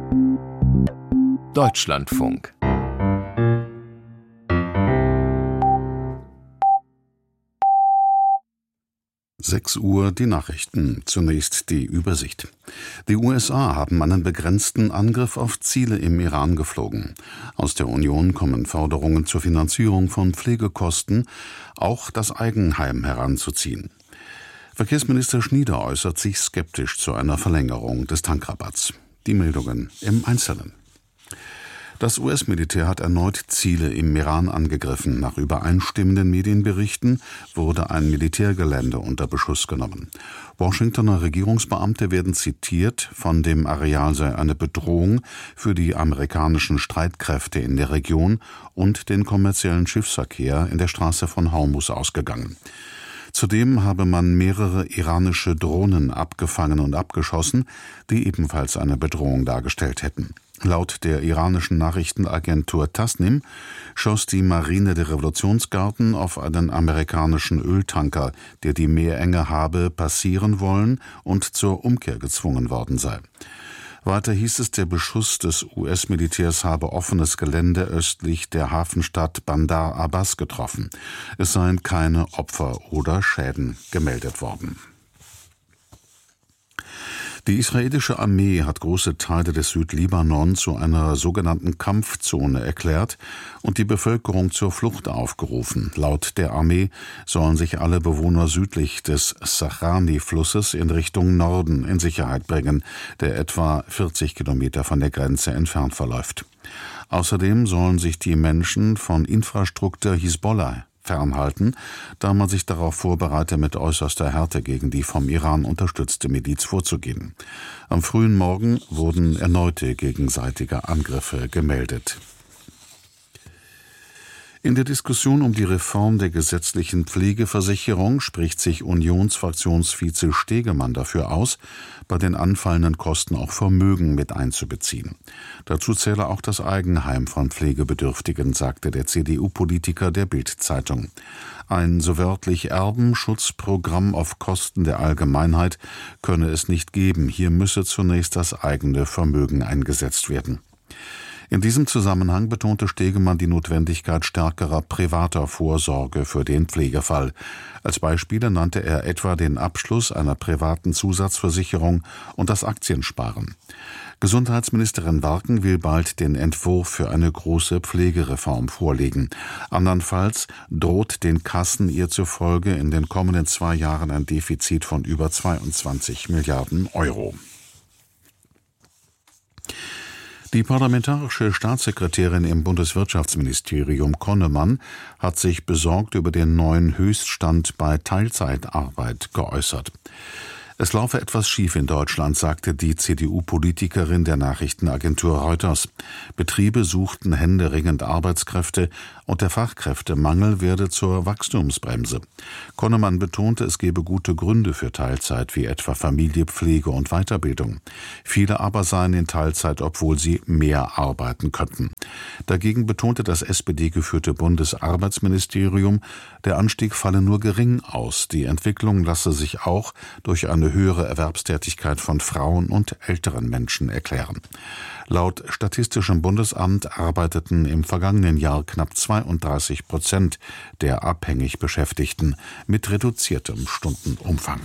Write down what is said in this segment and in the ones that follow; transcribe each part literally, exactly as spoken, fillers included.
Deutschlandfunk. sechs Uhr die Nachrichten. Zunächst die Übersicht. Die U S A haben einen begrenzten Angriff auf Ziele im Iran geflogen. Aus der Union kommen Forderungen zur Finanzierung von Pflegekosten, auch das Eigenheim heranzuziehen. Verkehrsminister Schnieder äußert sich skeptisch zu einer Verlängerung des Tankrabatts. Die Meldungen im Einzelnen. Das U S-Militär hat erneut Ziele im Iran angegriffen. Nach übereinstimmenden Medienberichten wurde ein Militärgelände unter Beschuss genommen. Washingtoner Regierungsbeamte werden zitiert, von dem Areal sei eine Bedrohung für die amerikanischen Streitkräfte in der Region und den kommerziellen Schiffsverkehr in der Straße von Hormuz ausgegangen. Zudem habe man mehrere iranische Drohnen abgefangen und abgeschossen, die ebenfalls eine Bedrohung dargestellt hätten. Laut der iranischen Nachrichtenagentur Tasnim schoss die Marine der Revolutionsgarden auf einen amerikanischen Öltanker, der die Meerenge habe passieren wollen und zur Umkehr gezwungen worden sei. Weiter hieß es, der Beschuss des U S-Militärs habe offenes Gelände östlich der Hafenstadt Bandar Abbas getroffen. Es seien keine Opfer oder Schäden gemeldet worden. Die israelische Armee hat große Teile des Südlibanon zu einer sogenannten Kampfzone erklärt und die Bevölkerung zur Flucht aufgerufen. Laut der Armee sollen sich alle Bewohner südlich des Sachrani-Flusses in Richtung Norden in Sicherheit bringen, der etwa vierzig Kilometer von der Grenze entfernt verläuft. Außerdem sollen sich die Menschen von Infrastruktur Hisbollah fernhalten, da man sich darauf vorbereite, mit äußerster Härte gegen die vom Iran unterstützte Miliz vorzugehen. Am frühen Morgen wurden erneute gegenseitige Angriffe gemeldet. In der Diskussion um die Reform der gesetzlichen Pflegeversicherung spricht sich Unionsfraktionsvize Stegemann dafür aus, bei den anfallenden Kosten auch Vermögen mit einzubeziehen. Dazu zähle auch das Eigenheim von Pflegebedürftigen, sagte der C D U-Politiker der Bild-Zeitung. Ein so wörtlich Erbenschutzprogramm auf Kosten der Allgemeinheit könne es nicht geben. Hier müsse zunächst das eigene Vermögen eingesetzt werden. In diesem Zusammenhang betonte Stegemann die Notwendigkeit stärkerer privater Vorsorge für den Pflegefall. Als Beispiele nannte er etwa den Abschluss einer privaten Zusatzversicherung und das Aktiensparen. Gesundheitsministerin Warken will bald den Entwurf für eine große Pflegereform vorlegen. Andernfalls droht den Kassen ihr zufolge in den kommenden zwei Jahren ein Defizit von über zweiundzwanzig Milliarden Euro. Die parlamentarische Staatssekretärin im Bundeswirtschaftsministerium Konnemann hat sich besorgt über den neuen Höchststand bei Teilzeitarbeit geäußert. Es laufe etwas schief in Deutschland, sagte die C D U-Politikerin der Nachrichtenagentur Reuters. Betriebe suchten händeringend Arbeitskräfte und der Fachkräftemangel werde zur Wachstumsbremse. Konnemann betonte, es gebe gute Gründe für Teilzeit, wie etwa Familie, Pflege und Weiterbildung. Viele aber seien in Teilzeit, obwohl sie mehr arbeiten könnten. Dagegen betonte das S P D-geführte Bundesarbeitsministerium, der Anstieg falle nur gering aus. Die Entwicklung lasse sich auch durch eine höhere Erwerbstätigkeit von Frauen und älteren Menschen erklären. Laut Statistischem Bundesamt arbeiteten im vergangenen Jahr knapp zweiunddreißig Prozent der abhängig Beschäftigten mit reduziertem Stundenumfang.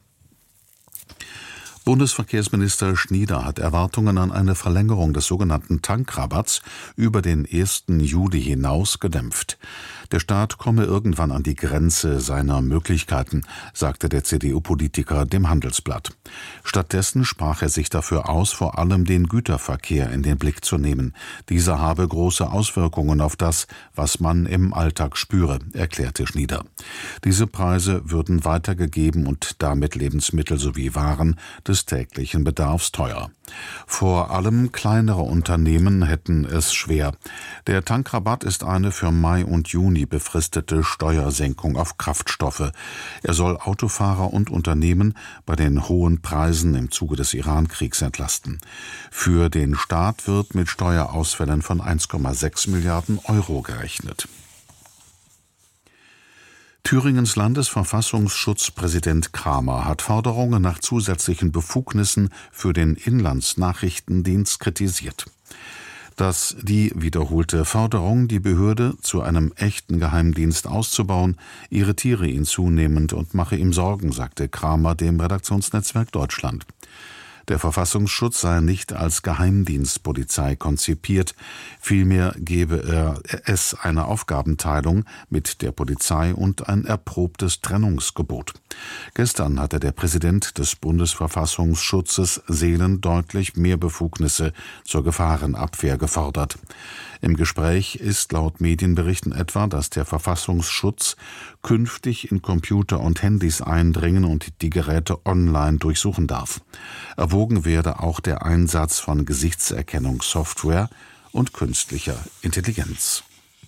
Bundesverkehrsminister Schnieder hat Erwartungen an eine Verlängerung des sogenannten Tankrabatts über den ersten Juli hinaus gedämpft. Der Staat komme irgendwann an die Grenze seiner Möglichkeiten, sagte der C D U-Politiker dem Handelsblatt. Stattdessen sprach er sich dafür aus, vor allem den Güterverkehr in den Blick zu nehmen. Dieser habe große Auswirkungen auf das, was man im Alltag spüre, erklärte Schnieder. Diese Preise würden weitergegeben und damit Lebensmittel sowie Waren des täglichen Bedarfs teuer. Vor allem kleinere Unternehmen hätten es schwer. Der Tankrabatt ist eine für Mai und Juni befristete Steuersenkung auf Kraftstoffe. Er soll Autofahrer und Unternehmen bei den hohen Preisen im Zuge des Iran-Kriegs entlasten. Für den Staat wird mit Steuerausfällen von eins Komma sechs Milliarden Euro gerechnet. Thüringens Landesverfassungsschutzpräsident Kramer hat Forderungen nach zusätzlichen Befugnissen für den Inlandsnachrichtendienst kritisiert. Dass die wiederholte Forderung, die Behörde zu einem echten Geheimdienst auszubauen, irritiere ihn zunehmend und mache ihm Sorgen, sagte Kramer dem Redaktionsnetzwerk Deutschland. Der Verfassungsschutz sei nicht als Geheimdienstpolizei konzipiert, vielmehr gebe er es eine Aufgabenteilung mit der Polizei und ein erprobtes Trennungsgebot. Gestern hatte der Präsident des Bundesverfassungsschutzes seelendeutlich mehr Befugnisse zur Gefahrenabwehr gefordert. Im Gespräch ist laut Medienberichten etwa, dass der Verfassungsschutz künftig in Computer und Handys eindringen und die Geräte online durchsuchen darf. Erwogen werde auch der Einsatz von Gesichtserkennungssoftware und künstlicher Intelligenz.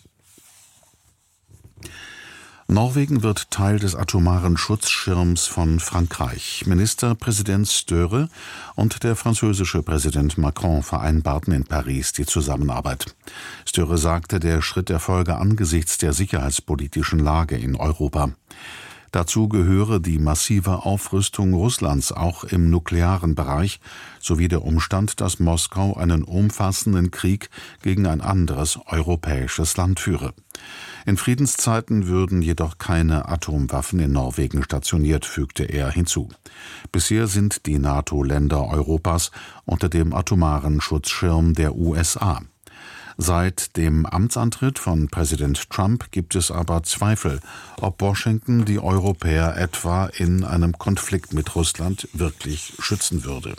Norwegen wird Teil des atomaren Schutzschirms von Frankreich. Ministerpräsident Støre und der französische Präsident Macron vereinbarten in Paris die Zusammenarbeit. Støre sagte, der Schritt erfolge angesichts der sicherheitspolitischen Lage in Europa. Dazu gehöre die massive Aufrüstung Russlands auch im nuklearen Bereich sowie der Umstand, dass Moskau einen umfassenden Krieg gegen ein anderes europäisches Land führe. In Friedenszeiten würden jedoch keine Atomwaffen in Norwegen stationiert, fügte er hinzu. Bisher sind die NATO-Länder Europas unter dem atomaren Schutzschirm der U S A. Seit dem Amtsantritt von Präsident Trump gibt es aber Zweifel, ob Washington die Europäer etwa in einem Konflikt mit Russland wirklich schützen würde.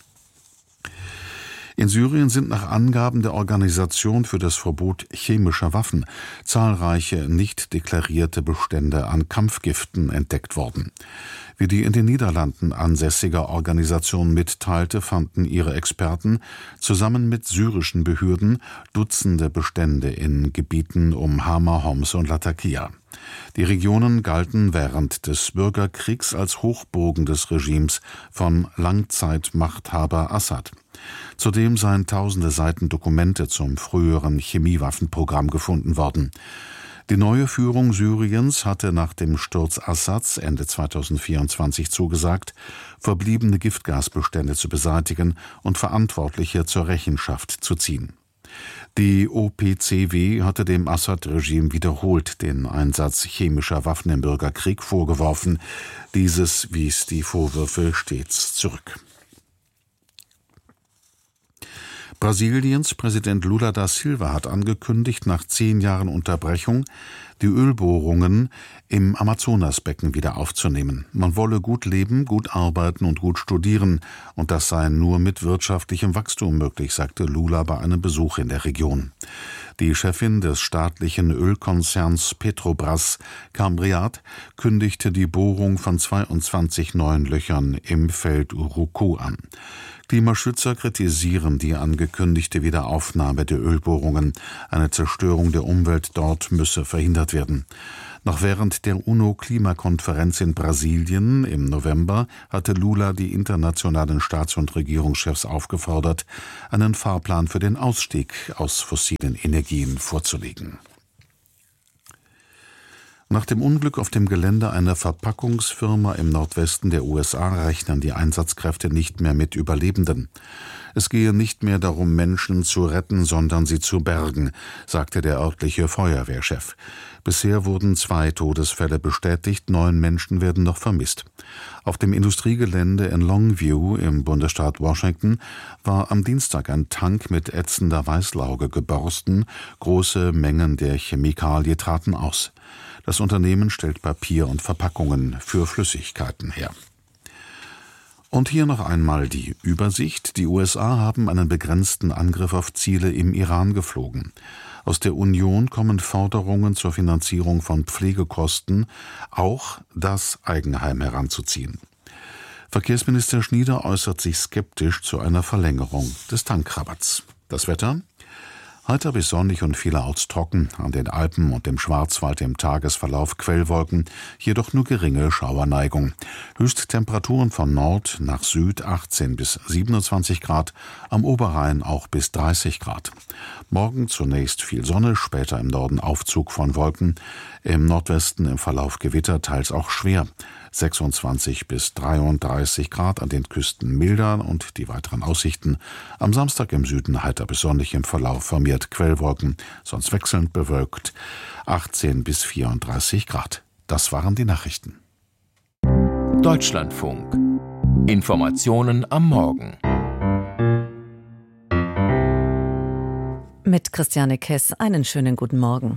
In Syrien sind nach Angaben der Organisation für das Verbot chemischer Waffen zahlreiche nicht deklarierte Bestände an Kampfgiften entdeckt worden. Wie die in den Niederlanden ansässige Organisation mitteilte, fanden ihre Experten zusammen mit syrischen Behörden Dutzende Bestände in Gebieten um Hama, Homs und Latakia. Die Regionen galten während des Bürgerkriegs als Hochburgen des Regimes von Langzeitmachthaber Assad. Zudem seien tausende Seiten Dokumente zum früheren Chemiewaffenprogramm gefunden worden. Die neue Führung Syriens hatte nach dem Sturz Assads Ende zweitausendvierundzwanzig zugesagt, verbliebene Giftgasbestände zu beseitigen und Verantwortliche zur Rechenschaft zu ziehen. Die O P C W hatte dem Assad-Regime wiederholt den Einsatz chemischer Waffen im Bürgerkrieg vorgeworfen. Dieses wies die Vorwürfe stets zurück. Brasiliens Präsident Lula da Silva hat angekündigt, nach zehn Jahren Unterbrechung die Ölbohrungen im Amazonasbecken wieder aufzunehmen. Man wolle gut leben, gut arbeiten und gut studieren, und das sei nur mit wirtschaftlichem Wachstum möglich, sagte Lula bei einem Besuch in der Region. Die Chefin des staatlichen Ölkonzerns Petrobras, Cambriat, kündigte die Bohrung von zweiundzwanzig neuen Löchern im Feld Urucu an. Klimaschützer kritisieren die angekündigte Wiederaufnahme der Ölbohrungen. Eine Zerstörung der Umwelt dort müsse verhindert werden. Noch während der UNO-Klimakonferenz in Brasilien im November hatte Lula die internationalen Staats- und Regierungschefs aufgefordert, einen Fahrplan für den Ausstieg aus fossilen Energien vorzulegen. Nach dem Unglück auf dem Gelände einer Verpackungsfirma im Nordwesten der U S A rechnen die Einsatzkräfte nicht mehr mit Überlebenden. Es gehe nicht mehr darum, Menschen zu retten, sondern sie zu bergen, sagte der örtliche Feuerwehrchef. Bisher wurden zwei Todesfälle bestätigt, neun Menschen werden noch vermisst. Auf dem Industriegelände in Longview im Bundesstaat Washington war am Dienstag ein Tank mit ätzender Weißlauge geborsten. Große Mengen der Chemikalie traten aus. Das Unternehmen stellt Papier und Verpackungen für Flüssigkeiten her. Und hier noch einmal die Übersicht. Die U S A haben einen begrenzten Angriff auf Ziele im Iran geflogen. Aus der Union kommen Forderungen zur Finanzierung von Pflegekosten, auch das Eigenheim heranzuziehen. Verkehrsminister Schnieder äußert sich skeptisch zu einer Verlängerung des Tankrabatts. Das Wetter? Heiter bis sonnig und vielerorts trocken, an den Alpen und dem Schwarzwald im Tagesverlauf Quellwolken, jedoch nur geringe Schauerneigung. Höchsttemperaturen von Nord nach Süd achtzehn bis siebenundzwanzig Grad, am Oberrhein auch bis dreißig Grad. Morgen zunächst viel Sonne, später im Norden Aufzug von Wolken, im Nordwesten im Verlauf Gewitter, teils auch schwer. sechsundzwanzig bis dreiunddreißig Grad, an den Küsten milder und die weiteren Aussichten. Am Samstag im Süden heiter bis sonnig, im Verlauf vermehrt Quellwolken, sonst wechselnd bewölkt, achtzehn bis vierunddreißig Grad. Das waren die Nachrichten. Deutschlandfunk. Informationen am Morgen. Mit Christiane Kess einen schönen guten Morgen.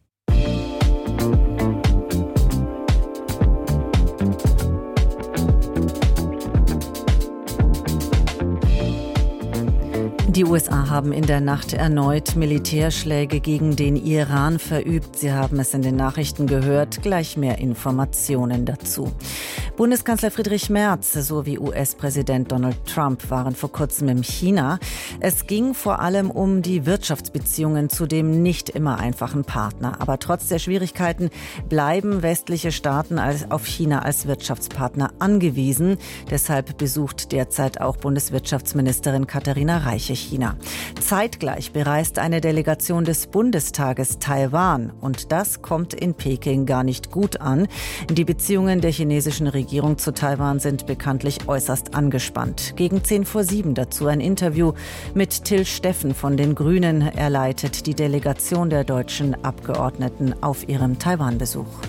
Die U S A haben in der Nacht erneut Militärschläge gegen den Iran verübt. Sie haben es in den Nachrichten gehört. Gleich mehr Informationen dazu. Bundeskanzler Friedrich Merz sowie U S-Präsident Donald Trump waren vor kurzem in China. Es ging vor allem um die Wirtschaftsbeziehungen zu dem nicht immer einfachen Partner. Aber trotz der Schwierigkeiten bleiben westliche Staaten als, auf China als Wirtschaftspartner angewiesen. Deshalb besucht derzeit auch Bundeswirtschaftsministerin Katharina Reiche China. Zeitgleich bereist eine Delegation des Bundestages Taiwan. Und das kommt in Peking gar nicht gut an. Die Beziehungen der chinesischen Regierung zu Taiwan sind bekanntlich äußerst angespannt. Gegen zehn vor sieben dazu ein Interview mit Till Steffen von den Grünen. Er leitet die Delegation der deutschen Abgeordneten auf ihrem Taiwan-Besuch.